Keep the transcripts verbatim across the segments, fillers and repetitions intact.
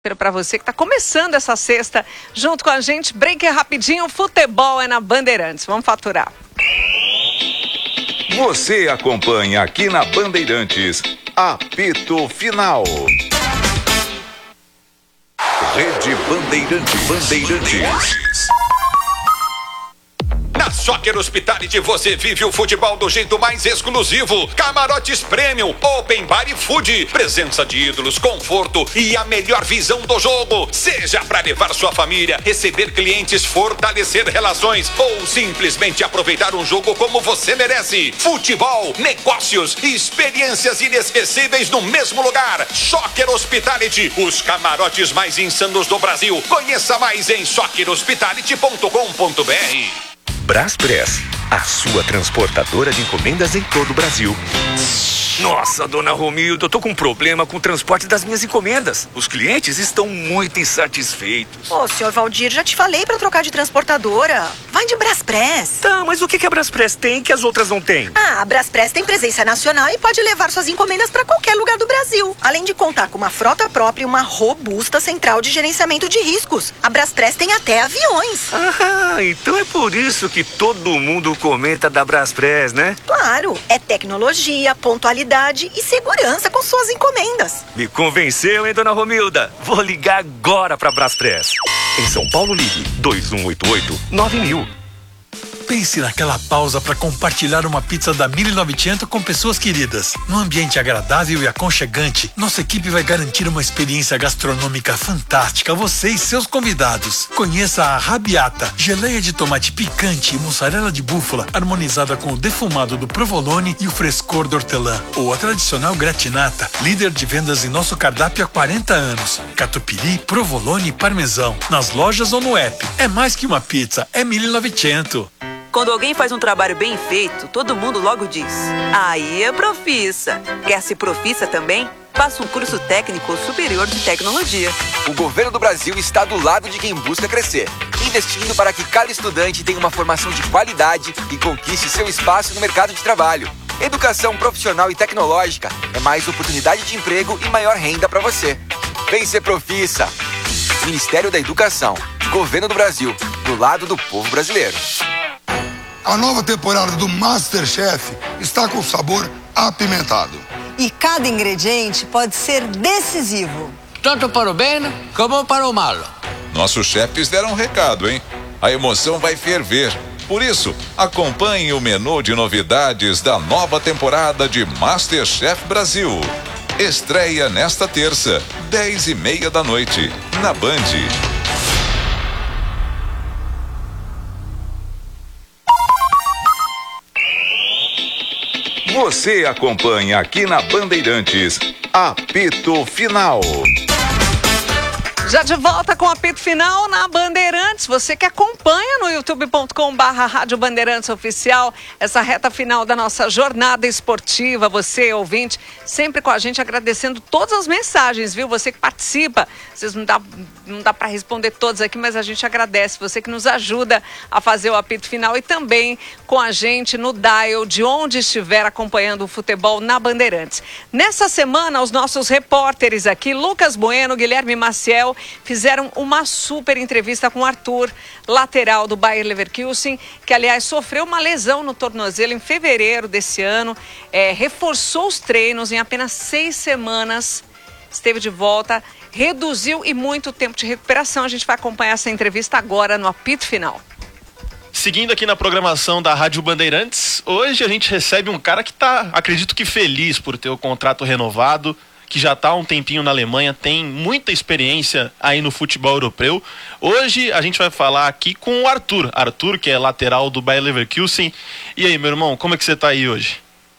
Para você que está começando essa sexta junto com a gente, break rapidinho, futebol é na Bandeirantes, vamos faturar. Você acompanha aqui na Bandeirantes, apito final. Rede Bandeirantes, Bandeirantes. Na Soccer Hospitality você vive o futebol do jeito mais exclusivo. Camarotes Premium, Open Bar e Food. Presença de ídolos, conforto e a melhor visão do jogo. Seja para levar sua família, receber clientes, fortalecer relações ou simplesmente aproveitar um jogo como você merece. Futebol, negócios e experiências inesquecíveis no mesmo lugar. Soccer Hospitality, os camarotes mais insanos do Brasil. Conheça mais em soccer hospitality ponto com ponto br. Braspress, a sua transportadora de encomendas em todo o Brasil. Nossa, dona Romilda, eu tô com um problema com o transporte das minhas encomendas. Os clientes estão muito insatisfeitos. Ô, senhor Valdir, já te falei pra trocar de transportadora. Vai de Braspress. Tá, mas o que que a Braspress tem que as outras não têm? Ah, a Braspress tem presença nacional e pode levar suas encomendas pra qualquer lugar do Brasil. Além de contar com uma frota própria e uma robusta central de gerenciamento de riscos. A Braspress tem até aviões. Ah, então é por isso que todo mundo comenta da Braspress, né? Claro, é tecnologia, pontualidade e segurança com suas encomendas. Me convenceu, hein, dona Romilda? Vou ligar agora pra Braspress. Em São Paulo, ligue dois um oito oito nove mil. Pense naquela pausa para compartilhar uma pizza da mil e novecentos com pessoas queridas. Num ambiente agradável e aconchegante, nossa equipe vai garantir uma experiência gastronômica fantástica a você e seus convidados. Conheça a Rabiata, geleia de tomate picante e mussarela de búfala, harmonizada com o defumado do provolone e o frescor do hortelã. Ou a tradicional gratinata, líder de vendas em nosso cardápio há quarenta anos. Catupiry, provolone e parmesão. Nas lojas ou no app. É mais que uma pizza, é mil e novecentos. Quando alguém faz um trabalho bem feito, todo mundo logo diz: aí é Profissa. Quer ser Profissa também? Faça um curso técnico superior de tecnologia. O governo do Brasil está do lado de quem busca crescer, investindo para que cada estudante tenha uma formação de qualidade e conquiste seu espaço no mercado de trabalho. Educação profissional e tecnológica é mais oportunidade de emprego e maior renda para você. Vem ser Profissa. Ministério da Educação, Governo do Brasil, do lado do povo brasileiro. A nova temporada do MasterChef está com sabor apimentado. E cada ingrediente pode ser decisivo. Tanto para o bem como para o mal. Nossos chefes deram um recado, hein? A emoção vai ferver. Por isso, acompanhe o menu de novidades da nova temporada de MasterChef Brasil. Estreia nesta terça, dez e meia da noite, na Band. Você acompanha aqui na Bandeirantes, apito final. Já de volta com o apito final na Bandeirantes. Você que acompanha no youtube ponto com barra Rádio Bandeirantes Oficial essa reta final da nossa jornada esportiva. Você, ouvinte, sempre com a gente, agradecendo todas as mensagens, viu? Você que participa. Vocês não dá, não dá para responder todas aqui, mas a gente agradece. Você que nos ajuda a fazer o apito final e também com a gente no dial de onde estiver acompanhando o futebol na Bandeirantes. Nessa semana, os nossos repórteres aqui, Lucas Bueno, Guilherme Maciel, fizeram uma super entrevista com o Arthur, lateral do Bayer Leverkusen, que aliás sofreu uma lesão no tornozelo em fevereiro desse ano, é, reforçou os treinos em apenas seis semanas, esteve de volta, reduziu e muito tempo de recuperação. A gente vai acompanhar essa entrevista agora no apito final. Seguindo aqui na programação da Rádio Bandeirantes, hoje a gente recebe um cara que está, acredito que feliz por ter o contrato renovado, que já está há um tempinho na Alemanha, tem muita experiência aí no futebol europeu. Hoje a gente vai falar aqui com o Arthur. Arthur, que é lateral do Bayer Leverkusen. E aí, meu irmão, como é que você está aí hoje?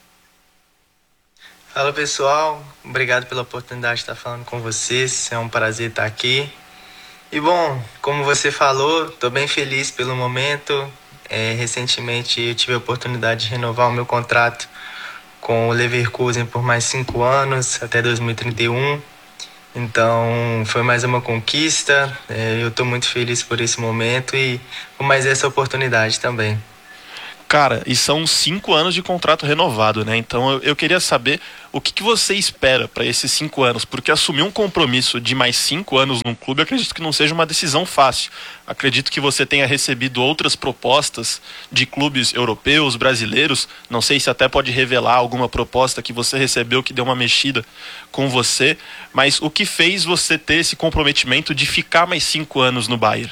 Fala, pessoal. Obrigado pela oportunidade de estar falando com vocês. É um prazer estar aqui. E bom, como você falou, estou bem feliz pelo momento. É, recentemente eu tive a oportunidade de renovar o meu contrato com o Leverkusen por mais cinco anos, até dois mil e trinta e um. Então, foi mais uma conquista. É, eu estou muito feliz por esse momento e por mais essa oportunidade também. Cara, e são cinco anos de contrato renovado, né? Então eu, eu queria saber o que, que você espera para esses cinco anos, porque assumir um compromisso de mais cinco anos num clube, eu acredito que não seja uma decisão fácil. Acredito que você tenha recebido outras propostas de clubes europeus, brasileiros. Não sei se até pode revelar alguma proposta que você recebeu que deu uma mexida com você, mas o que fez você ter esse comprometimento de ficar mais cinco anos no Bayern?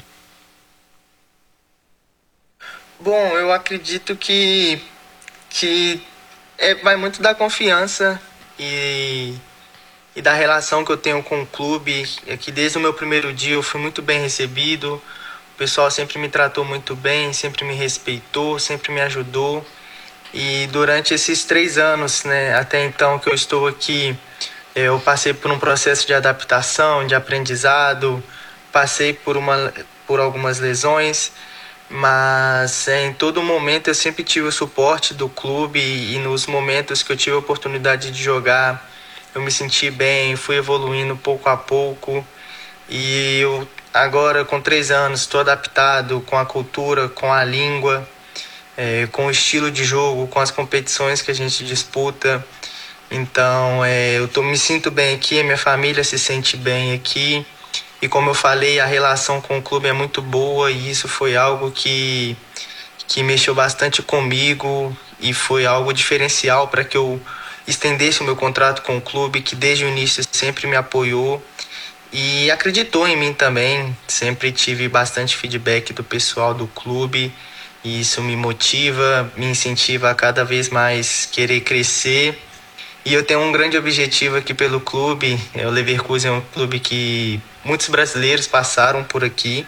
Bom, eu acredito que, que é, vai muito da confiança e, e da relação que eu tenho com o clube. É que desde o meu primeiro dia eu fui muito bem recebido, o pessoal sempre me tratou muito bem, sempre me respeitou, sempre me ajudou. E durante esses três anos, né, até então que eu estou aqui, eu passei por um processo de adaptação, de aprendizado, passei por, uma, por algumas lesões, mas é, em todo momento eu sempre tive o suporte do clube e, e nos momentos que eu tive a oportunidade de jogar, eu me senti bem, fui evoluindo pouco a pouco e eu agora com três anos estou adaptado com a cultura, com a língua, é, com o estilo de jogo, com as competições que a gente disputa. Então é, eu tô, me sinto bem aqui, a minha família se sente bem aqui. E como eu falei, a relação com o clube é muito boa e isso foi algo que, que mexeu bastante comigo e foi algo diferencial para que eu estendesse o meu contrato com o clube, que desde o início sempre me apoiou e acreditou em mim também. Sempre tive bastante feedback do pessoal do clube e isso me motiva, me incentiva a cada vez mais querer crescer. E eu tenho um grande objetivo aqui pelo clube. O Leverkusen é um clube que muitos brasileiros passaram por aqui.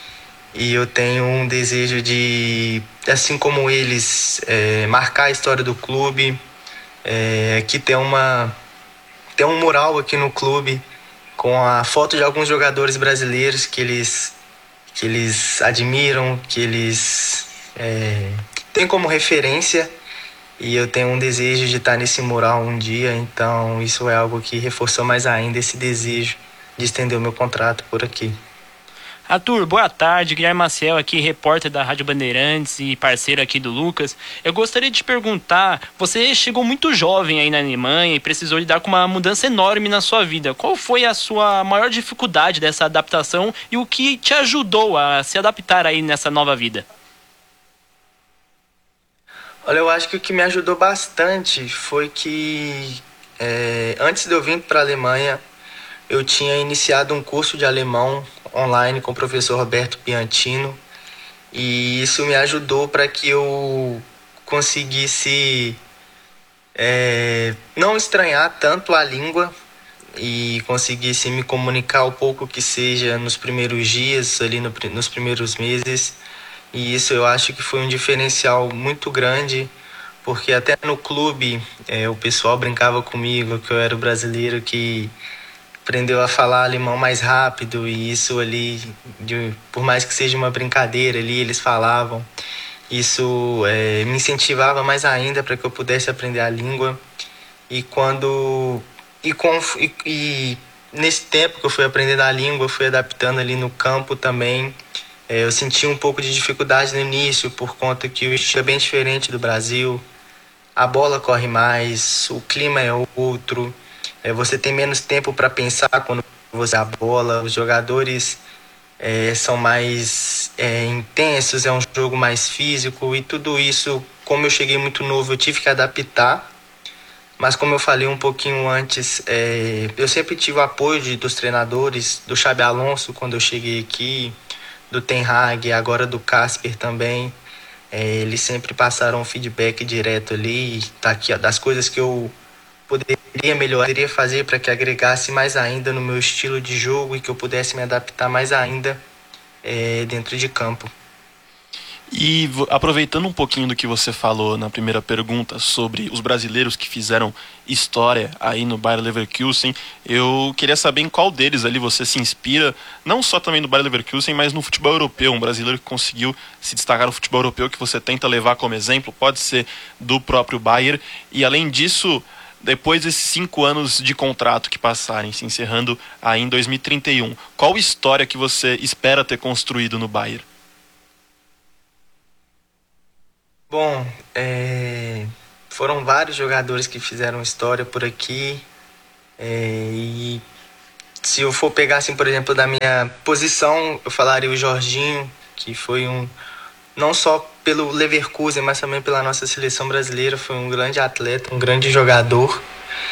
E eu tenho um desejo de, assim como eles, é, marcar a história do clube. É, aqui tem, uma, tem um mural aqui no clube com a foto de alguns jogadores brasileiros que eles, que eles admiram, que eles é, têm como referência. E eu tenho um desejo de estar nesse mural um dia, então isso é algo que reforçou mais ainda esse desejo de estender o meu contrato por aqui. Arthur, boa tarde. Guilherme Maciel aqui, repórter da Rádio Bandeirantes e parceiro aqui do Lucas. Eu gostaria de te perguntar, você chegou muito jovem aí na Alemanha e precisou lidar com uma mudança enorme na sua vida. Qual foi a sua maior dificuldade dessa adaptação e o que te ajudou a se adaptar aí nessa nova vida? Olha, eu acho que o que me ajudou bastante foi que é, antes de eu vir para a Alemanha, eu tinha iniciado um curso de alemão online com o professor Roberto Piantino e isso me ajudou para que eu conseguisse é, não estranhar tanto a língua e conseguisse me comunicar o pouco que seja nos primeiros dias, ali no, nos primeiros meses. E isso eu acho que foi um diferencial muito grande, porque até no clube é, o pessoal brincava comigo que eu era o brasileiro que aprendeu a falar alemão mais rápido, e isso ali, de, por mais que seja uma brincadeira ali, eles falavam. Isso é, me incentivava mais ainda para que eu pudesse aprender a língua. E quando e, com, e, e nesse tempo que eu fui aprendendo a língua, eu fui adaptando ali no campo também. É, eu senti um pouco de dificuldade no início, por conta que o estilo é bem diferente do Brasil. A bola corre mais, o clima é outro. É, você tem menos tempo para pensar quando você a bola. Os jogadores é, são mais é, intensos, é um jogo mais físico. E tudo isso, como eu cheguei muito novo, eu tive que adaptar. Mas como eu falei um pouquinho antes, é, eu sempre tive o apoio de, dos treinadores, do Xabi Alonso quando eu cheguei aqui, do Ten Hag, agora do Kasper também. É, eles sempre passaram um feedback direto ali, tá aqui, ó, das coisas que eu poderia melhorar, poderia fazer para que agregasse mais ainda no meu estilo de jogo e que eu pudesse me adaptar mais ainda é, dentro de campo. E aproveitando um pouquinho do que você falou na primeira pergunta sobre os brasileiros que fizeram história aí no Bayer Leverkusen, eu queria saber em qual deles ali você se inspira, não só também no Bayer Leverkusen, mas no futebol europeu, um brasileiro que conseguiu se destacar no futebol europeu, que você tenta levar como exemplo, pode ser do próprio Bayer, e além disso, depois desses cinco anos de contrato que passarem, se encerrando aí em dois mil e trinta e um, qual história que você espera ter construído no Bayer? Bom, é, foram vários jogadores que fizeram história por aqui. É, e se eu for pegar, assim, por exemplo, da minha posição, eu falaria o Jorginho, que foi um, não só pelo Leverkusen, mas também pela nossa seleção brasileira, foi um grande atleta, um grande jogador.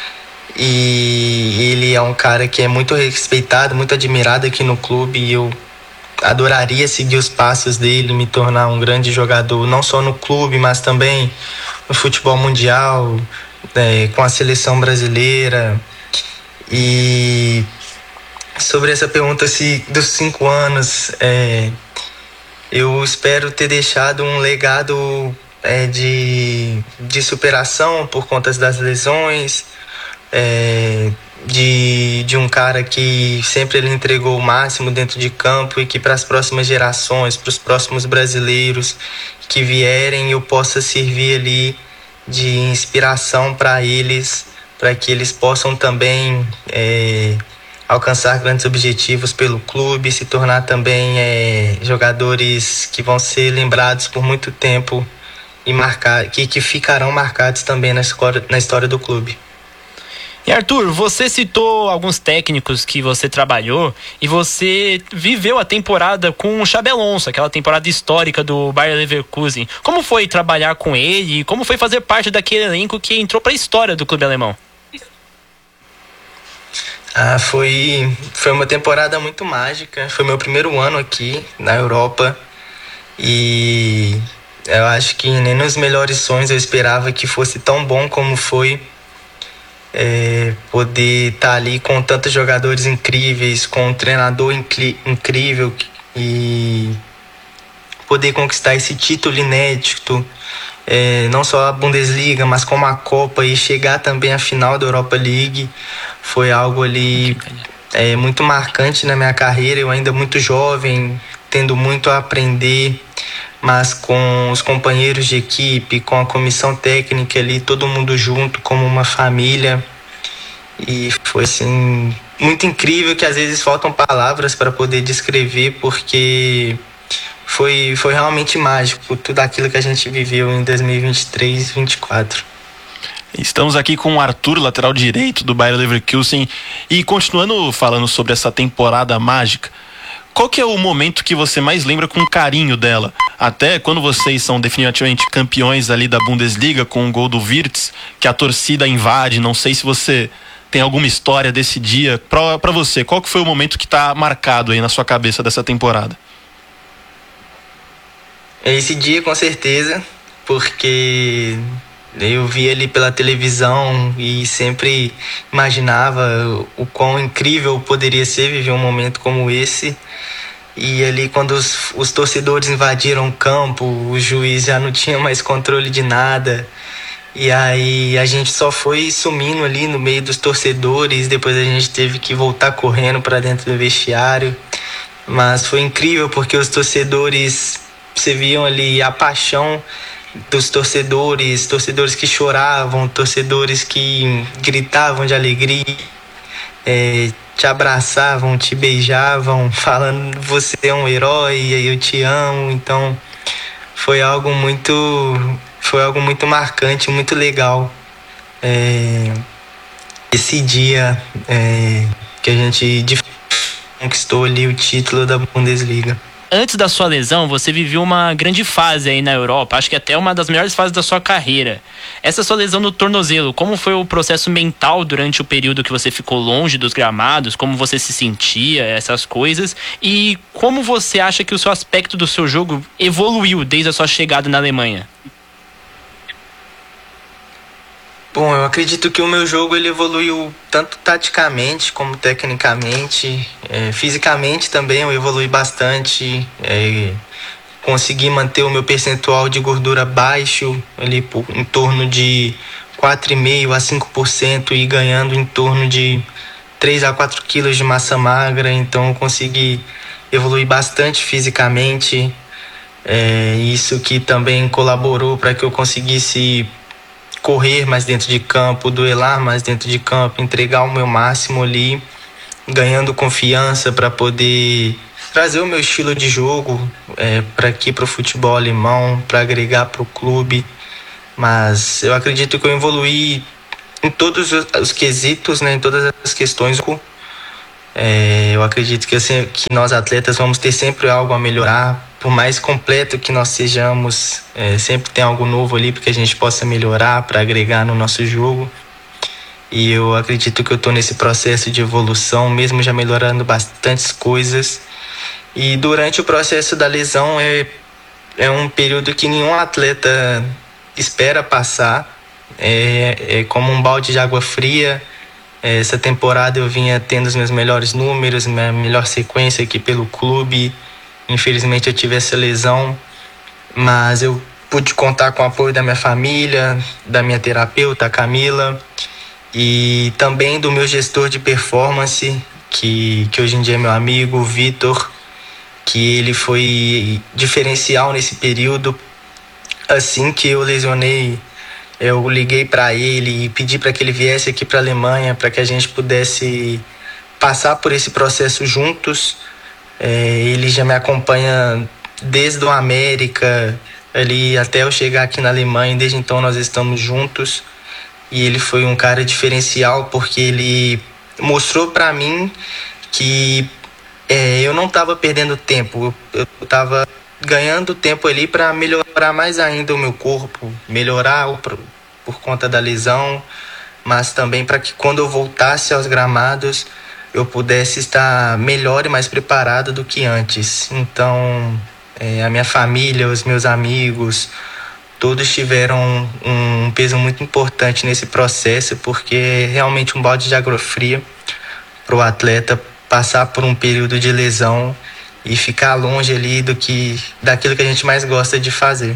E ele é um cara que é muito respeitado, muito admirado aqui no clube, e eu adoraria seguir os passos dele, me tornar um grande jogador, não só no clube, mas também no futebol mundial, é, com a seleção brasileira. E sobre essa pergunta se, dos cinco anos, é, eu espero ter deixado um legado é, de, de superação por conta das lesões, é, de, de um cara que sempre ele entregou o máximo dentro de campo, e que para as próximas gerações, para os próximos brasileiros que vierem, eu possa servir ali de inspiração para eles, para que eles possam também é, alcançar grandes objetivos pelo clube, se tornar também é, jogadores que vão ser lembrados por muito tempo e marcar, que, que ficarão marcados também na história, na história do clube. E Arthur, você citou alguns técnicos que você trabalhou e você viveu a temporada com o Xabi Alonso, aquela temporada histórica do Bayer Leverkusen. Como foi trabalhar com ele e como foi fazer parte daquele elenco que entrou para a história do clube alemão? Ah, foi, foi uma temporada muito mágica. Foi meu primeiro ano aqui na Europa e eu acho que nem nos melhores sonhos eu esperava que fosse tão bom como foi. É, poder estar tá ali com tantos jogadores incríveis, com um treinador incrível e poder conquistar esse título inédito, é, não só a Bundesliga, mas como a Copa, e chegar também à final da Europa League, foi algo ali é, muito marcante na minha carreira. Eu ainda muito jovem, tendo muito a aprender, mas com os companheiros de equipe, com a comissão técnica ali, todo mundo junto como uma família. E foi assim muito incrível, que às vezes faltam palavras para poder descrever, porque foi, foi realmente mágico tudo aquilo que a gente viveu em dois mil e vinte e três, dois mil e vinte e quatro. Estamos aqui com o Arthur, lateral direito do Bayer Leverkusen, e continuando falando sobre essa temporada mágica, qual que é o momento que você mais lembra com carinho dela? Até quando vocês são definitivamente campeões ali da Bundesliga com o gol do Wirtz, que a torcida invade. Não sei se você tem alguma história desse dia. Pra, pra você, qual que foi o momento que tá marcado aí na sua cabeça dessa temporada? Esse dia, com certeza, porque eu vi ele pela televisão e sempre imaginava o quão incrível poderia ser viver um momento como esse. E ali, quando os, os torcedores invadiram o campo, o juiz já não tinha mais controle de nada. E aí a gente só foi sumindo ali no meio dos torcedores. Depois a gente teve que voltar correndo para dentro do vestiário. Mas foi incrível, porque os torcedores, você viam ali a paixão dos torcedores, torcedores que choravam, torcedores que gritavam de alegria, é, te abraçavam, te beijavam, falando você é um herói, eu te amo. Então foi algo muito, foi algo muito marcante, muito legal. É, esse dia é, que a gente conquistou ali o título da Bundesliga. Antes da sua lesão, você viveu uma grande fase aí na Europa, acho que até uma das melhores fases da sua carreira. Essa sua lesão no tornozelo, como foi o processo mental durante o período que você ficou longe dos gramados? Como você se sentia, essas coisas? E como você acha que o seu aspecto do seu jogo evoluiu desde a sua chegada na Alemanha? Bom, eu acredito que o meu jogo ele evoluiu tanto taticamente como tecnicamente, é, fisicamente também eu evolui bastante, é, consegui manter o meu percentual de gordura baixo, ali por, em torno de quatro vírgula cinco por cento a cinco por cento, e ganhando em torno de três a quatro quilos de massa magra. Então eu consegui evoluir bastante fisicamente, é, isso que também colaborou para que eu conseguisse correr mais dentro de campo, duelar mais dentro de campo, entregar o meu máximo ali. ganhando confiança para poder trazer o meu estilo de jogo é, para aqui, para o futebol alemão, para agregar para o clube. Mas eu acredito que eu evoluí em todos os, os quesitos, né, em todas as questões. É, eu acredito que, assim, que nós atletas vamos ter sempre algo a melhorar. Por mais completo que nós sejamos, é, sempre tem algo novo ali para que a gente possa melhorar, para agregar no nosso jogo. E eu acredito que eu estou nesse processo de evolução, mesmo já melhorando bastantes coisas. E durante o processo da lesão é, é um período que nenhum atleta espera passar. É, é como um balde de água fria. Essa temporada eu vinha tendo os meus melhores números, minha melhor sequência aqui pelo clube. Infelizmente eu tive essa lesão, mas eu pude contar com o apoio da minha família, da minha terapeuta, a Camila, e também do meu gestor de performance, que, que hoje em dia é meu amigo, o Vitor, que ele foi diferencial nesse período. Assim que eu lesionei, eu liguei para ele e pedi para que ele viesse aqui para a Alemanha, para que a gente pudesse passar por esse processo juntos. É, ele já me acompanha desde o América, ali até eu chegar aqui na Alemanha. Desde então nós estamos juntos. E ele foi um cara diferencial porque ele mostrou para mim que é, eu não estava perdendo tempo. Eu estava ganhando tempo ali para melhorar mais ainda o meu corpo, melhorar o, por conta da lesão, mas também para que quando eu voltasse aos gramados eu pudesse estar melhor e mais preparado do que antes. Então, é, a minha família, os meus amigos, todos tiveram um peso muito importante nesse processo, porque é realmente um balde de água fria para o atleta passar por um período de lesão e ficar longe ali do que, daquilo que a gente mais gosta de fazer.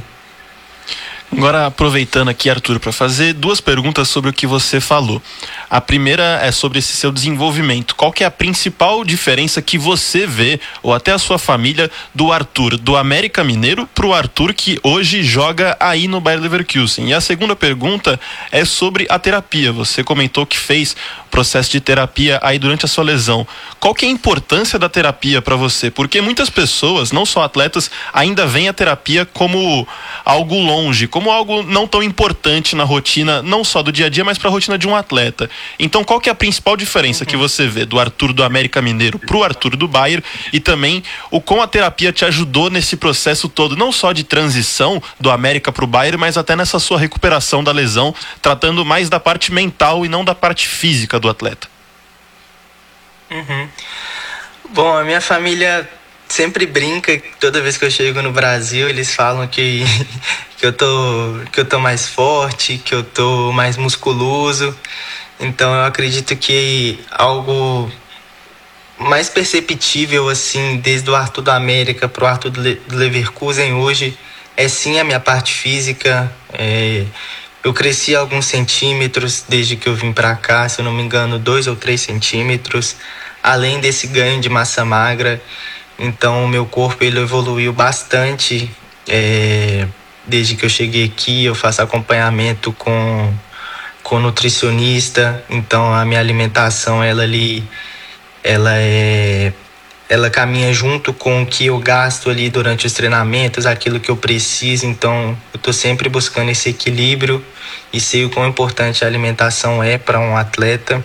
Agora, aproveitando aqui, Arthur, para fazer duas perguntas sobre o que você falou. A primeira é sobre esse seu desenvolvimento. Qual que é a principal diferença que você vê, ou até a sua família, do Arthur, do América Mineiro, para o Arthur que hoje joga aí no Bayer Leverkusen? E a segunda pergunta é sobre a terapia. Você comentou que fez processo de terapia aí durante a sua lesão. Qual que é a importância da terapia para você? Porque muitas pessoas, não só atletas, ainda veem a terapia como algo longe, como algo não tão importante na rotina, não só do dia a dia, mas para a rotina de um atleta. Então, qual que é a principal diferença que você vê do Arthur do América Mineiro pro Arthur do Bayer, e também o como a terapia te ajudou nesse processo todo, não só de transição do América pro Bayer, mas até nessa sua recuperação da lesão, tratando mais da parte mental e não da parte física do atleta? Uhum. Bom, a minha família sempre brinca, toda vez que eu chego no Brasil, eles falam que, que, eu tô, que eu tô mais forte, que eu tô mais musculoso. Então eu acredito que algo mais perceptível, assim, desde o Arthur da América pro Arthur do Leverkusen hoje, é sim a minha parte física. É, eu cresci alguns centímetros desde que eu vim para cá, se eu não me engano, dois ou três centímetros, além desse ganho de massa magra. Então o meu corpo ele evoluiu bastante é, desde que eu cheguei aqui. Eu faço acompanhamento com, com nutricionista, então a minha alimentação ela ali, ela é ela caminha junto com o que eu gasto ali durante os treinamentos, aquilo que eu preciso. Então eu estou sempre buscando esse equilíbrio e sei o quão importante a alimentação é para um atleta.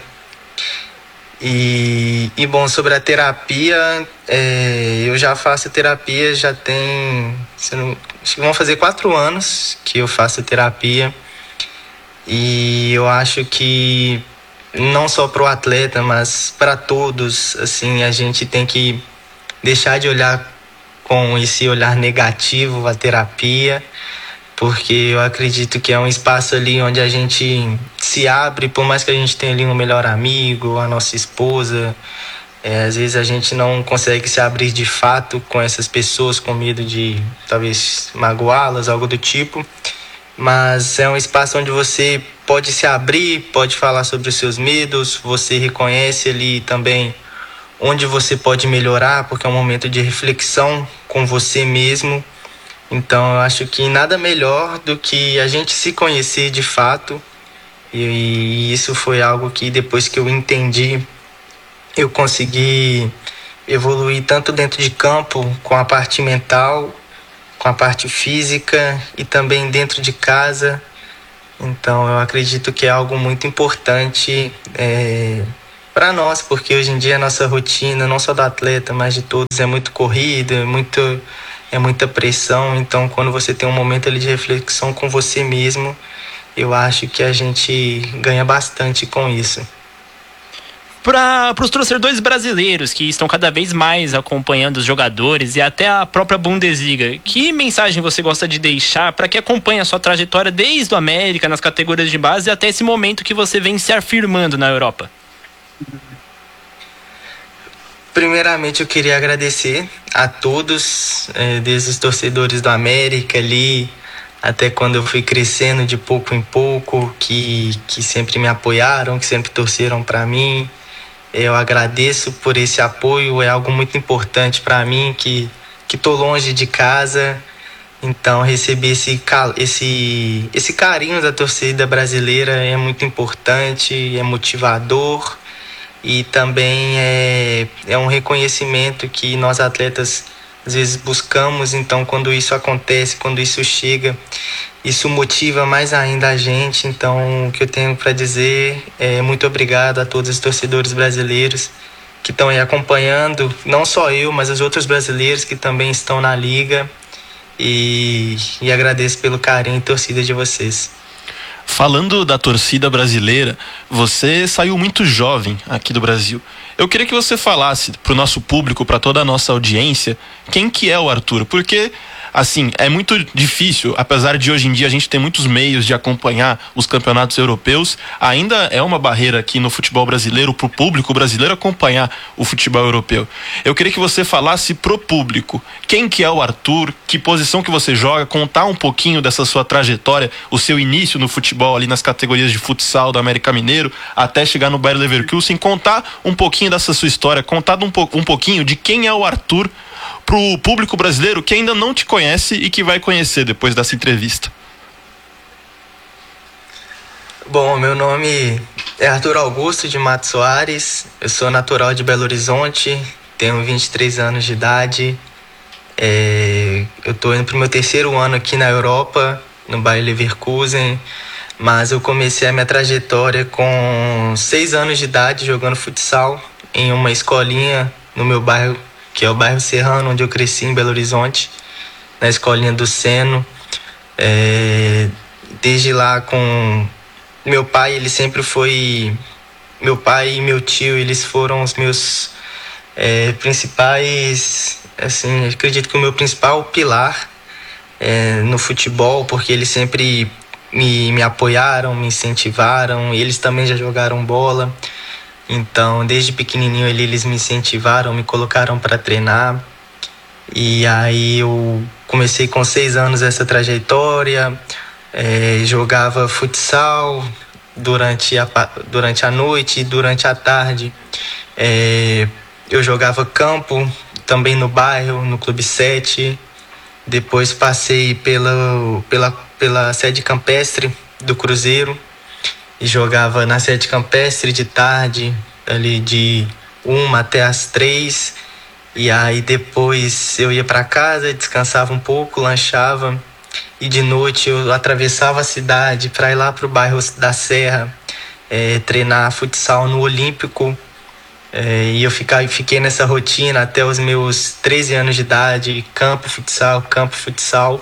E, e bom, sobre a terapia, é, eu já faço terapia, já tem, não, acho que vão fazer quatro anos que eu faço terapia. E eu acho que não só para o atleta, mas para todos, assim, a gente tem que deixar de olhar com esse olhar negativo a terapia, porque eu acredito que é um espaço ali onde a gente se abre, por mais que a gente tenha ali um melhor amigo, a nossa esposa, é, às vezes a gente não consegue se abrir de fato com essas pessoas, com medo de talvez magoá-las, algo do tipo. Mas é um espaço onde você pode se abrir, pode falar sobre os seus medos, você reconhece ali também onde você pode melhorar, porque é um momento de reflexão com você mesmo. Então eu acho que nada melhor do que a gente se conhecer de fato, e, e isso foi algo que depois que eu entendi eu consegui evoluir tanto dentro de campo, com a parte mental, com a parte física e também dentro de casa. Então eu acredito que é algo muito importante é, para nós, porque hoje em dia a nossa rotina, não só do atleta, mas de todos, é muito corrida, é, muito, é muita pressão. Então quando você tem um momento ali de reflexão com você mesmo, eu acho que a gente ganha bastante com isso. Para os torcedores brasileiros que estão cada vez mais acompanhando os jogadores e até a própria Bundesliga, que mensagem você gosta de deixar para que acompanhe a sua trajetória desde o América, nas categorias de base, até esse momento que você vem se afirmando na Europa? Primeiramente, eu queria agradecer a todos, é, desde os torcedores do América ali, até quando eu fui crescendo de pouco em pouco, que, que sempre me apoiaram, que sempre torceram para mim. Eu agradeço por esse apoio, é algo muito importante para mim, que que tô longe de casa. Então receber esse, esse, esse carinho da torcida brasileira é muito importante, é motivador e também é, é um reconhecimento que nós atletas às vezes buscamos. Então quando isso acontece, quando isso chega, isso motiva mais ainda a gente. Então o que eu tenho para dizer é muito obrigado a todos os torcedores brasileiros que estão aí acompanhando, não só eu, mas os outros brasileiros que também estão na liga, e, e agradeço pelo carinho e torcida de vocês. Falando da torcida brasileira, você saiu muito jovem aqui do Brasil. Eu queria que você falasse para o nosso público, para toda a nossa audiência, quem que é o Arthur, porque assim, é muito difícil, apesar de hoje em dia a gente ter muitos meios de acompanhar os campeonatos europeus, ainda é uma barreira aqui no futebol brasileiro, pro público brasileiro acompanhar o futebol europeu. Eu queria que você falasse pro público quem que é o Arthur, que posição que você joga, contar um pouquinho dessa sua trajetória, o seu início no futebol ali nas categorias de futsal do América Mineiro, até chegar no Bayer Leverkusen, contar um pouquinho dessa sua história, contar um, po- um pouquinho de quem é o Arthur pro público brasileiro que ainda não te conhece e que vai conhecer depois dessa entrevista. Bom, meu nome é Arthur Augusto de Matos Soares, eu sou natural de Belo Horizonte, tenho vinte e três anos de idade, é, eu estou indo pro meu terceiro ano aqui na Europa, no Bayer Leverkusen, mas eu comecei a minha trajetória com seis anos de idade jogando futsal em uma escolinha no meu bairro, que é o bairro Serrano, onde eu cresci em Belo Horizonte, na escolinha do Seno. É, desde lá com meu pai, ele sempre foi... Meu pai e meu tio, eles foram os meus é, principais... Assim, acredito que o meu principal pilar é, no futebol, porque eles sempre me, me apoiaram, me incentivaram, eles também já jogaram bola. Então, desde pequenininho eles me incentivaram, me colocaram para treinar. E aí eu comecei com seis anos essa trajetória, é, jogava futsal durante a, durante a noite e durante a tarde. É, eu jogava campo também no bairro, no Clube sete. Depois passei pela, pela, pela sede campestre do Cruzeiro e jogava na sede campestre de tarde, ali de uma até as três. E aí depois eu ia para casa, descansava um pouco, lanchava. E de noite eu atravessava a cidade para ir lá pro bairro da Serra, é, treinar futsal no Olímpico. É, e eu fica, fiquei nessa rotina até os meus treze anos de idade, campo, futsal, campo, futsal.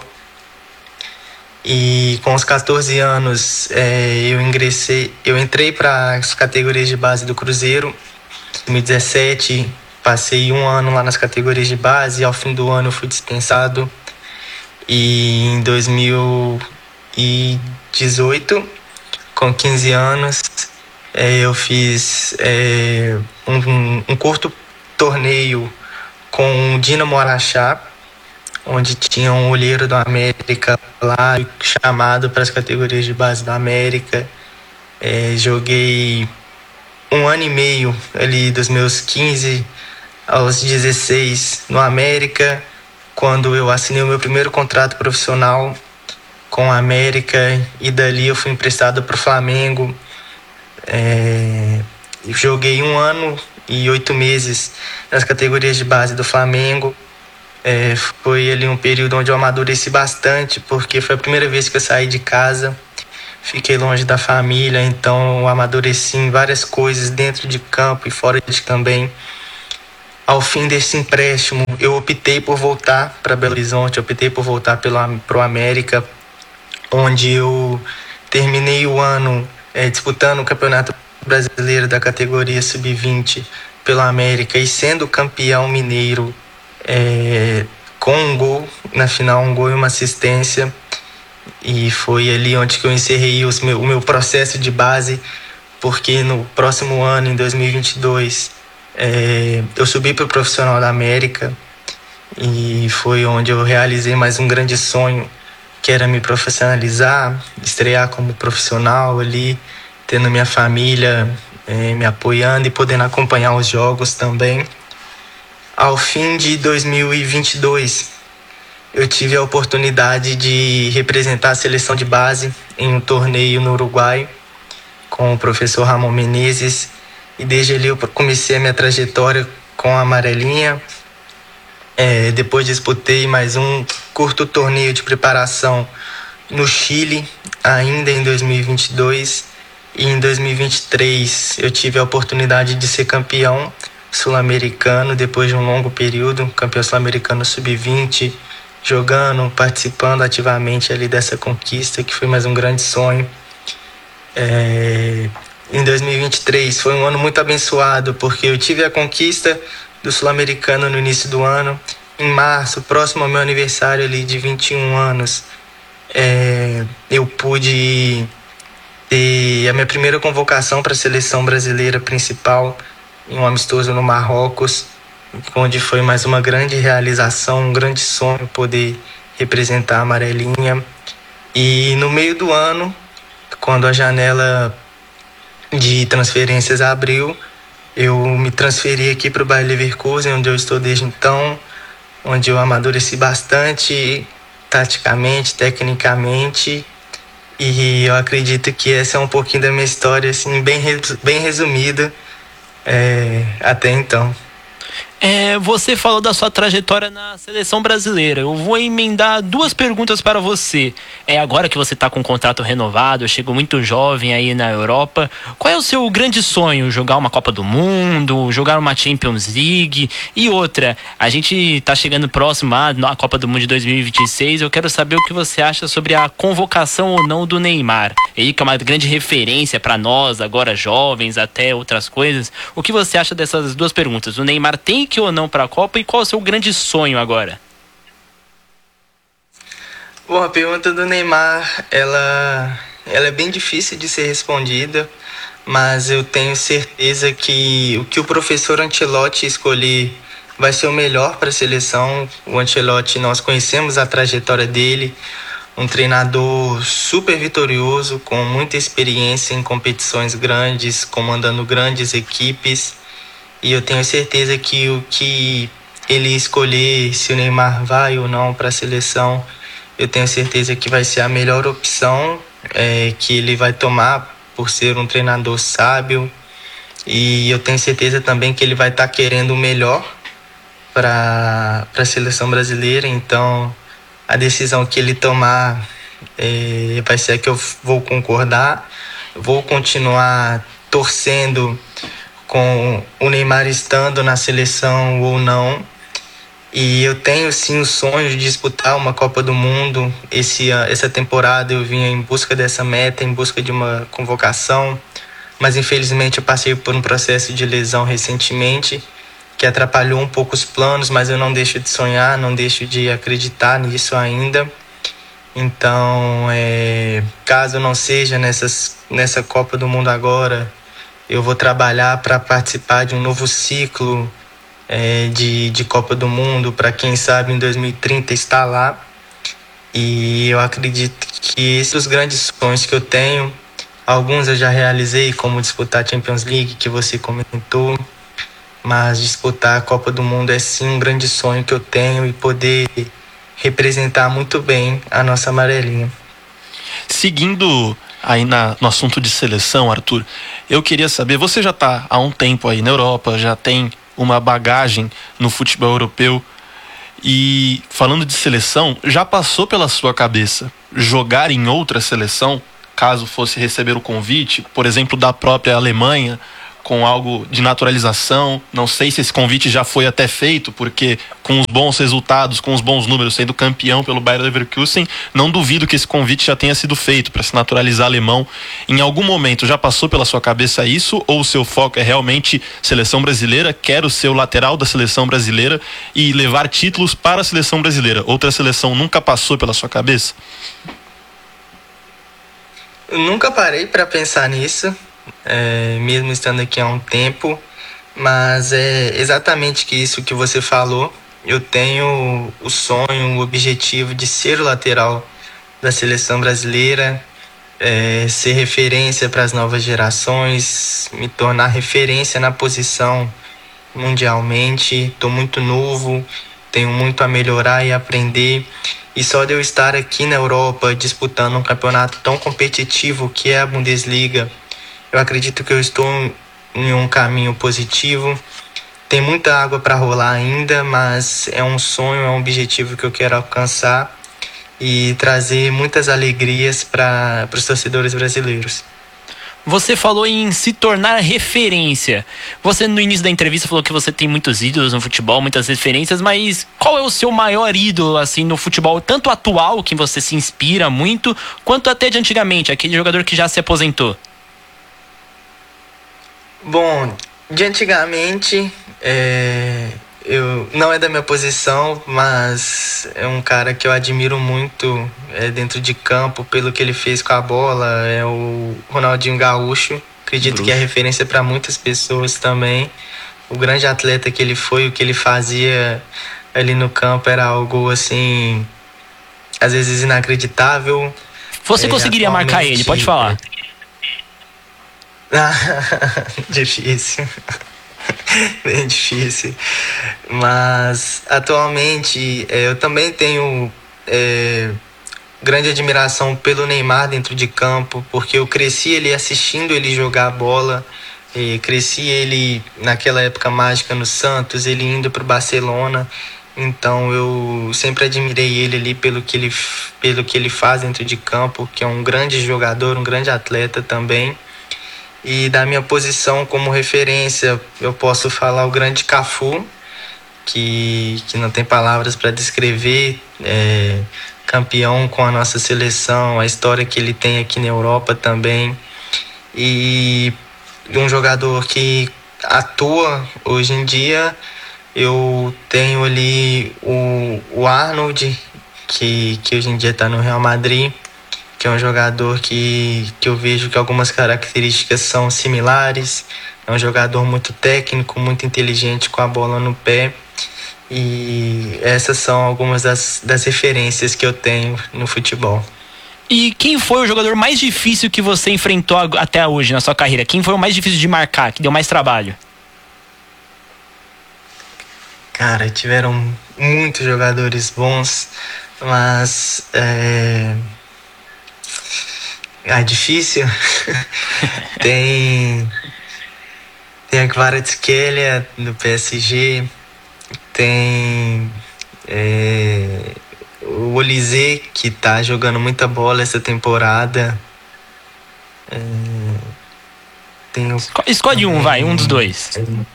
E com os catorze anos é, eu ingressei, eu entrei para as categorias de base do Cruzeiro. Em dois mil e dezessete passei um ano lá nas categorias de base e ao fim do ano eu fui dispensado. E em dois mil e dezoito, com quinze anos, é, eu fiz é, um, um curto torneio com o Dinamo Araxá, onde tinha um olheiro do América lá, chamado para as categorias de base do América. É, joguei um ano e meio ali dos meus quinze aos dezesseis no América, quando eu assinei o meu primeiro contrato profissional com a América, e dali eu fui emprestado para o Flamengo. É, joguei um ano e oito meses nas categorias de base do Flamengo. É, foi ali um período onde eu amadureci bastante, porque foi a primeira vez que eu saí de casa, fiquei longe da família, então eu amadureci em várias coisas dentro de campo e fora de também. Ao fim desse empréstimo, eu optei por voltar para Belo Horizonte, eu optei por voltar para o América, onde eu terminei o ano é, disputando o Campeonato Brasileiro da categoria sub vinte pelo América e sendo campeão mineiro é, com um gol na final, um gol e uma assistência. E foi ali onde que eu encerrei os meu, o meu processo de base, porque no próximo ano, em dois mil e vinte e dois, é, eu subi para o Profissional da América e foi onde eu realizei mais um grande sonho, que era me profissionalizar, estrear como profissional ali, tendo minha família é, me apoiando e podendo acompanhar os jogos também. Ao fim de dois mil e vinte e dois, eu tive a oportunidade de representar a seleção de base em um torneio no Uruguai com o professor Ramon Menezes, e desde ali eu comecei a minha trajetória com a amarelinha. É, depois disputei mais um curto torneio de preparação no Chile, ainda em dois mil e vinte e dois, e em dois mil e vinte e três eu tive a oportunidade de ser campeão sul-americano depois de um longo período, campeão sul-americano sub vinte, jogando, participando ativamente ali dessa conquista, que foi mais um grande sonho. É, em dois mil e vinte e três foi um ano muito abençoado, porque eu tive a conquista do sul-americano no início do ano. Em março, próximo ao meu aniversário ali de vinte e um anos, é, eu pude ter a minha primeira convocação para a seleção brasileira principal em um amistoso no Marrocos, onde foi mais uma grande realização, um grande sonho poder representar a amarelinha. E no meio do ano, quando a janela de transferências abriu, eu me transferi aqui para o Bayer Leverkusen, onde eu estou desde então, onde eu amadureci bastante, taticamente, tecnicamente, e eu acredito que essa é um pouquinho da minha história, assim, bem, bem resumida, é, até então. É, você falou da sua trajetória na seleção brasileira. Eu vou emendar duas perguntas para você. É agora que você está com um contrato renovado, chegou muito jovem aí na Europa. Qual é o seu grande sonho? Jogar uma Copa do Mundo, jogar uma Champions League? E outra, a gente está chegando próximo à Copa do Mundo de dois mil e vinte e seis. Eu quero saber o que você acha sobre a convocação ou não do Neymar. Ele que é uma grande referência para nós, agora jovens, até outras coisas. O que você acha dessas duas perguntas? O Neymar tem que ou não para a Copa, e qual é o seu grande sonho agora? Bom, a pergunta do Neymar, ela, ela é bem difícil de ser respondida, mas eu tenho certeza que o que o professor Ancelotti escolher vai ser o melhor para a seleção. O Ancelotti, nós conhecemos a trajetória dele, um treinador super vitorioso, com muita experiência em competições grandes, comandando grandes equipes. E eu tenho certeza que o que ele escolher, se o Neymar vai ou não para a seleção, eu tenho certeza que vai ser a melhor opção é, que ele vai tomar, por ser um treinador sábio. E eu tenho certeza também que ele vai estar tá querendo o melhor para a seleção brasileira. Então, a decisão que ele tomar é, vai ser a que eu vou concordar. Vou continuar torcendo com o Neymar estando na seleção ou não. E eu tenho sim o sonho de disputar uma Copa do Mundo. Esse, essa temporada eu vinha em busca dessa meta, em busca de uma convocação, mas infelizmente eu passei por um processo de lesão recentemente que atrapalhou um pouco os planos, mas eu não deixo de sonhar, não deixo de acreditar nisso ainda. Então, é, caso não seja nessas, nessa Copa do Mundo agora, eu vou trabalhar para participar de um novo ciclo é, de, de Copa do Mundo, para quem sabe em dois mil e trinta estar lá. E eu acredito que esses são os grandes sonhos que eu tenho. Alguns eu já realizei, como disputar a Champions League, que você comentou. Mas disputar a Copa do Mundo é sim um grande sonho que eu tenho, e poder representar muito bem a nossa amarelinha. Seguindo aí na, no assunto de seleção, Arthur, eu queria saber, você já está há um tempo aí na Europa, já tem uma bagagem no futebol europeu, e falando de seleção, já passou pela sua cabeça jogar em outra seleção, caso fosse receber o convite, por exemplo, da própria Alemanha, com algo de naturalização? Não sei se esse convite já foi até feito, porque com os bons resultados, com os bons números, sendo campeão pelo Bayer Leverkusen, não duvido que esse convite já tenha sido feito para se naturalizar alemão. Em algum momento já passou pela sua cabeça isso, ou o seu foco é realmente seleção brasileira, quero ser o lateral da seleção brasileira e levar títulos para a seleção brasileira? Outra seleção nunca passou pela sua cabeça? Eu nunca parei para pensar nisso. É, mesmo estando aqui há um tempo, mas é exatamente que isso que você falou. Eu tenho o sonho, o objetivo de ser o lateral da seleção brasileira, é, ser referência para as novas gerações, me tornar referência na posição mundialmente. Estou muito novo, tenho muito a melhorar e aprender, e só de eu estar aqui na Europa disputando um campeonato tão competitivo que é a Bundesliga, eu acredito que eu estou em um caminho positivo. Tem muita água para rolar ainda, mas é um sonho, é um objetivo que eu quero alcançar e trazer muitas alegrias para os torcedores brasileiros. Você falou em se tornar referência. Você no início da entrevista falou que você tem muitos ídolos no futebol, muitas referências, mas qual é o seu maior ídolo assim no futebol, tanto atual, que você se inspira muito, quanto até de antigamente, aquele jogador que já se aposentou? Bom, de antigamente, é, eu, não é da minha posição, mas é um cara que eu admiro muito é, dentro de campo, pelo que ele fez com a bola, é o Ronaldinho Gaúcho. Acredito Bruxo. Que é referência para muitas pessoas também. O grande atleta que ele foi, o que ele fazia ali no campo era algo assim, às vezes inacreditável. Você é, conseguiria marcar ele, pode falar. Difícil. Bem difícil. Mas atualmente é, eu também tenho é, grande admiração pelo Neymar dentro de campo, porque eu cresci ele assistindo ele jogar bola, e cresci ele naquela época mágica no Santos, ele indo para o Barcelona. Então eu sempre admirei ele ali pelo que ele, pelo que ele faz dentro de campo, que é um grande jogador, um grande atleta também. E da minha posição como referência, eu posso falar o grande Cafu, que, que não tem palavras para descrever, é, campeão com a nossa seleção, a história que ele tem aqui na Europa também. E um jogador que atua hoje em dia, eu tenho ali o, o Arnold, que, que hoje em dia está no Real Madrid, que é um jogador que, que eu vejo que algumas características são similares. É um jogador muito técnico, muito inteligente com a bola no pé. E essas são algumas das, das referências que eu tenho no futebol. E quem foi o jogador mais difícil que você enfrentou até hoje na sua carreira? Quem foi o mais difícil de marcar, que deu mais trabalho? Cara, tiveram muitos jogadores bons, mas... É... Ah, difícil. tem tem a Kvaratskhelia do P S G, tem é, o Olise, que tá jogando muita bola essa temporada. É, tem o... Escolhe um, vai, um dos dois.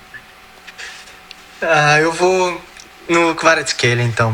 Ah, eu vou no Kvaratskhelia, então.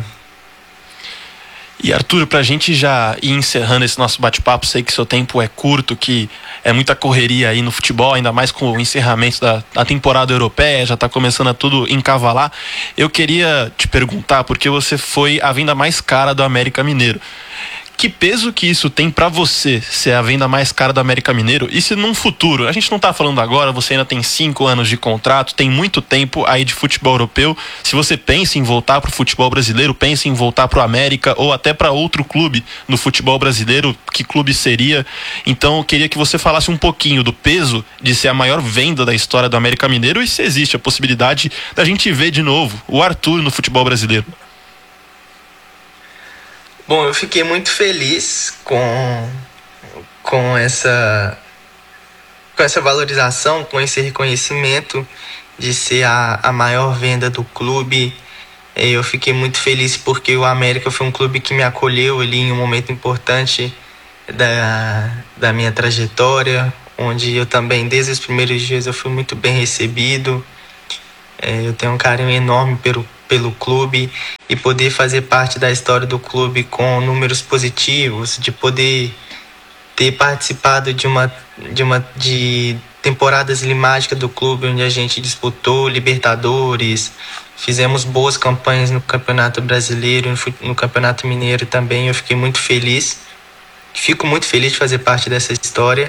E Arthur, pra gente já ir encerrando esse nosso bate-papo, sei que seu tempo é curto, que é muita correria aí no futebol, ainda mais com o encerramento da, da temporada europeia, já tá começando a tudo encavalar. Eu queria te perguntar, porque você foi a venda mais cara do América Mineiro. Que peso que isso tem pra você ser a venda mais cara do América Mineiro? E se num futuro, a gente não tá falando agora, você ainda tem cinco anos de contrato, tem muito tempo aí de futebol europeu. Se você pensa em voltar pro futebol brasileiro, pensa em voltar pro América ou até para outro clube no futebol brasileiro, que clube seria? Então eu queria que você falasse um pouquinho do peso de ser a maior venda da história do América Mineiro e se existe a possibilidade da gente ver de novo o Arthur no futebol brasileiro. Bom, eu fiquei muito feliz com, com essa, com essa valorização, com esse reconhecimento de ser a, a maior venda do clube. Eu fiquei muito feliz porque o América foi um clube que me acolheu ali em um momento importante da, da minha trajetória, onde eu também, desde os primeiros dias, eu fui muito bem recebido. É, eu tenho um carinho enorme pelo, pelo clube, e poder fazer parte da história do clube com números positivos, de poder ter participado de uma, de uma de temporadas mágicas do clube, onde a gente disputou Libertadores, fizemos boas campanhas no Campeonato Brasileiro, no, no Campeonato Mineiro também. Eu fiquei muito feliz, fico muito feliz de fazer parte dessa história,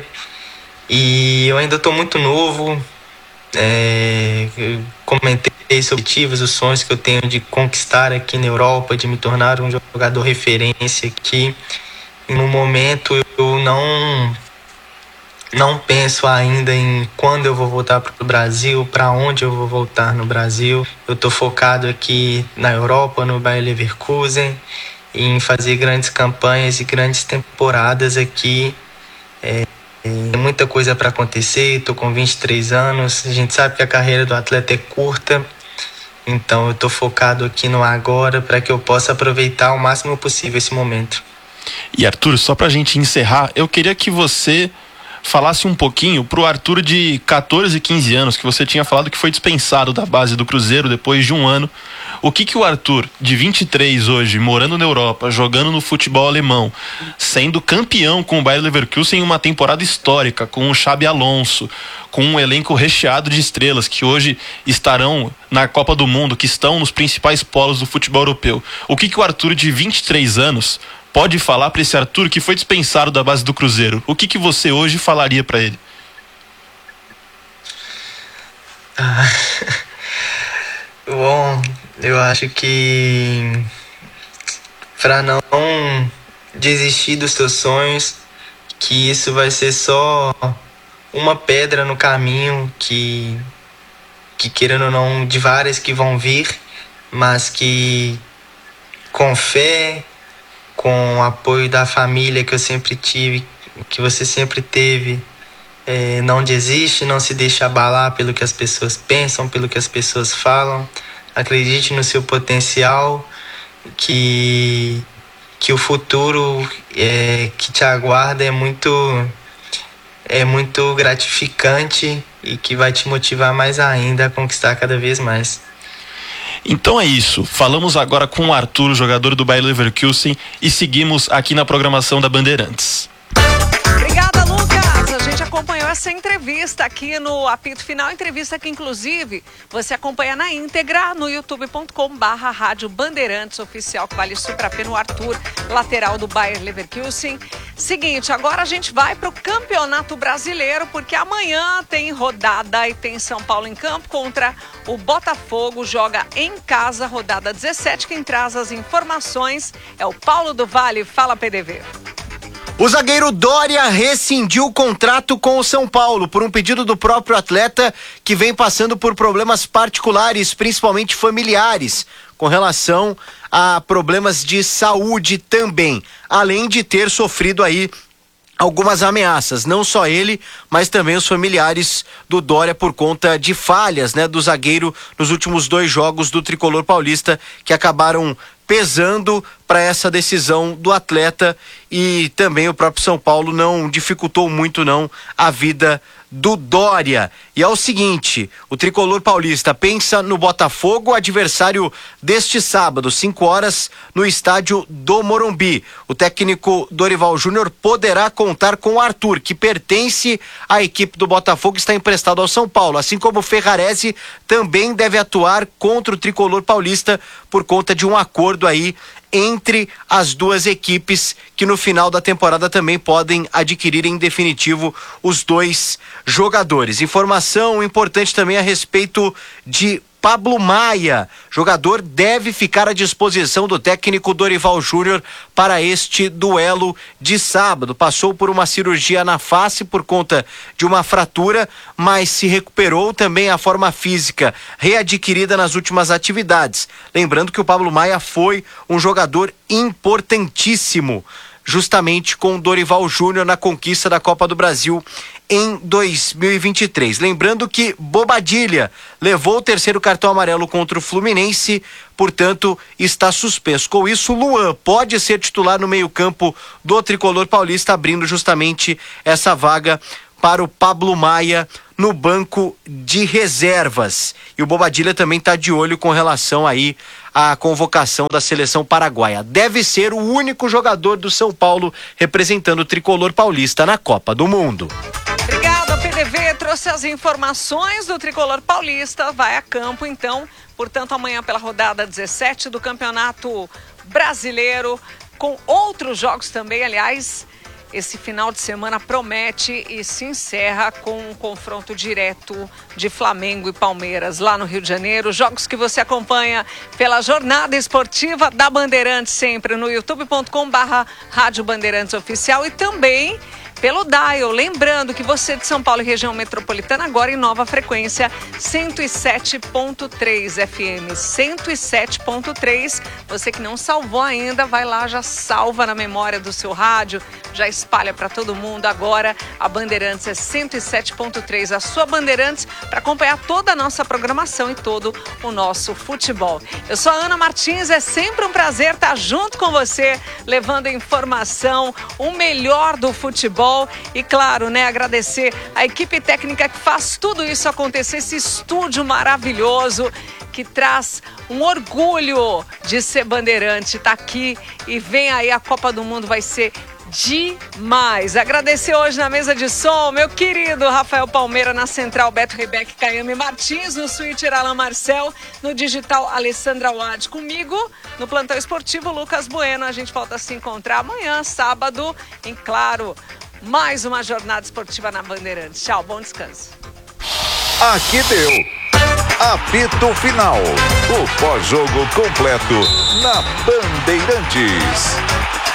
e eu ainda estou muito novo. É, eu comentei sobre objetivos, os sonhos que eu tenho de conquistar aqui na Europa, de me tornar um jogador referência aqui. E no momento eu não não penso ainda em quando eu vou voltar para o Brasil, para onde eu vou voltar no Brasil. Eu estou focado aqui na Europa, no Bayer Leverkusen, em fazer grandes campanhas e grandes temporadas aqui. É, Tem muita coisa para acontecer, estou com vinte e três anos, a gente sabe que a carreira do atleta é curta, então eu estou focado aqui no agora para que eu possa aproveitar o máximo possível esse momento. E Arthur, só pra gente encerrar, eu queria que você falasse um pouquinho pro Arthur de catorze, quinze anos, que você tinha falado que foi dispensado da base do Cruzeiro depois de um ano. O que que o Arthur, de vinte e três hoje, morando na Europa, jogando no futebol alemão, sendo campeão com o Bayer Leverkusen em uma temporada histórica, com o Xabi Alonso, com um elenco recheado de estrelas que hoje estarão na Copa do Mundo, que estão nos principais polos do futebol europeu. O que que o Arthur, de vinte e três anos, pode falar para esse Arthur que foi dispensado da base do Cruzeiro? O que que você hoje falaria para ele? Ah, bom, eu acho que para não desistir dos seus sonhos, que isso vai ser só uma pedra no caminho, que, que querendo ou não, de várias que vão vir, mas que com fé, com o apoio da família que eu sempre tive, que você sempre teve, é, não desiste, não se deixe abalar pelo que as pessoas pensam, pelo que as pessoas falam. Acredite no seu potencial, que, que o futuro é, que te aguarda é muito, é muito gratificante e que vai te motivar mais ainda a conquistar cada vez mais. Então é isso, falamos agora com o Arthur, jogador do Bayer Leverkusen, e seguimos aqui na programação da Bandeirantes. Obrigada, Lucas. A gente acompanhou essa entrevista aqui no Apito Final, entrevista que inclusive você acompanha na íntegra no youtube ponto com barra Rádio Bandeirantes Oficial, que vale super a pena. O Arthur, lateral do Bayer Leverkusen. Seguinte, agora a gente vai para o Campeonato Brasileiro, porque amanhã tem rodada e tem São Paulo em campo contra o Botafogo, joga em casa, rodada dezessete. Quem traz as informações é o Paulo do Vale. Fala, P D V. O zagueiro Dória rescindiu o contrato com o São Paulo por um pedido do próprio atleta, que vem passando por problemas particulares, principalmente familiares, com relação a problemas de saúde também, além de ter sofrido aí algumas ameaças, não só ele, mas também os familiares do Dória, por conta de falhas, né, do zagueiro nos últimos dois jogos do tricolor paulista, que acabaram pesando para essa decisão do atleta, e também o próprio São Paulo não dificultou muito não a vida do Dória. E é o seguinte, o tricolor paulista pensa no Botafogo, adversário deste sábado, cinco horas, no estádio do Morumbi. O técnico Dorival Júnior poderá contar com o Arthur, que pertence à equipe do Botafogo, está emprestado ao São Paulo, assim como o Ferrarese também deve atuar contra o tricolor paulista por conta de um acordo aí entre as duas equipes, que no final da temporada também podem adquirir em definitivo os dois jogadores. Informação importante também a respeito de Pablo Maia. Jogador deve ficar à disposição do técnico Dorival Júnior para este duelo de sábado. Passou por uma cirurgia na face por conta de uma fratura, mas se recuperou também a forma física readquirida nas últimas atividades. Lembrando que o Pablo Maia foi um jogador importantíssimo. justamente com o Dorival Júnior na conquista da Copa do Brasil em dois mil e vinte e três. Lembrando que Bobadilha levou o terceiro cartão amarelo contra o Fluminense, portanto está suspenso. Com isso, Luan pode ser titular no meio-campo do Tricolor Paulista, abrindo justamente essa vaga para o Pablo Maia no banco de reservas. E o Bobadilha também está de olho com relação aí à convocação da seleção paraguaia. Deve ser o único jogador do São Paulo representando o Tricolor Paulista na Copa do Mundo. Obrigada, P D V. Trouxe as informações do Tricolor Paulista. Vai a campo, então. Portanto, amanhã pela rodada dezessete do Campeonato Brasileiro, com outros jogos também, aliás. Esse final de semana promete e se encerra com um confronto direto de Flamengo e Palmeiras lá no Rio de Janeiro. Jogos que você acompanha pela Jornada Esportiva da Bandeirantes, sempre no youtube ponto com barra Rádio Bandeirantes Oficial e também pelo Dial. Lembrando que você de São Paulo e região metropolitana agora em nova frequência cento e sete ponto três F M, cento e sete ponto três. Você que não salvou ainda, vai lá, já salva na memória do seu rádio, já espalha para todo mundo. Agora a Bandeirantes é cento e sete ponto três, a sua Bandeirantes, para acompanhar toda a nossa programação e todo o nosso futebol. Eu sou a Ana Martins, é sempre um prazer estar junto com você, levando informação, o melhor do futebol. E claro, né, agradecer a equipe técnica que faz tudo isso acontecer, esse estúdio maravilhoso que traz um orgulho de ser bandeirante, tá aqui e vem aí a Copa do Mundo, vai ser demais. Agradecer hoje na mesa de som, meu querido Rafael Palmeira, na central Beto Rebeck, Caiame Martins, no switcher Alan Marcel, no digital Alessandra Wad, comigo no plantão esportivo Lucas Bueno. A gente volta a se encontrar amanhã, sábado, em claro, mais uma jornada esportiva na Bandeirantes. Tchau, bom descanso. Aqui deu. Apito final. O pós-jogo completo na Bandeirantes.